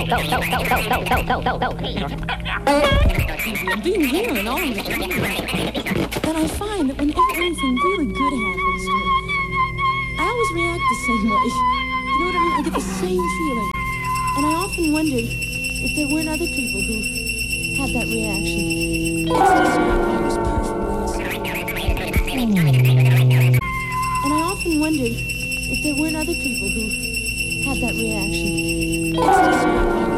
and being here and all of it. But I find that whenever anything really good happens to me, I always react the same way. You know what I mean? I get the same feeling. And I often wondered if there weren't other people who had that reaction. It's just I was perfectly. And I often wondered if there weren't other people who had that reaction. It's just